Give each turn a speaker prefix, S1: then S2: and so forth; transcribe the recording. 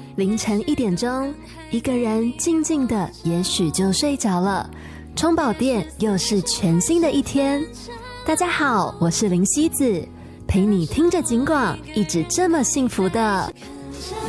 S1: 凌晨1点钟，一个人静静的也许就睡着了，充饱电又是全新的一天。大家好，我是林希子，陪你听着警广，一直这么幸福的。